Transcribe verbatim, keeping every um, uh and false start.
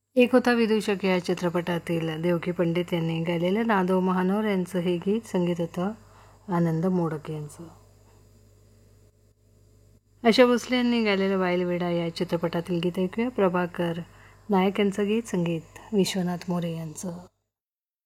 एक होता विदूषक या चित्रपटातील देवकी पंडित यांनी गायलेलं नादो महानोर यांचं हे गीत संगीत होतं आनंद मोडक यांचं. आशा भोसले यांनी गायलेलं वाईलवेडा या चित्रपटातील गीत ऐकूया. प्रभाकर नायक यांचं गीत संगीत विश्वनाथ मोरे यांचं.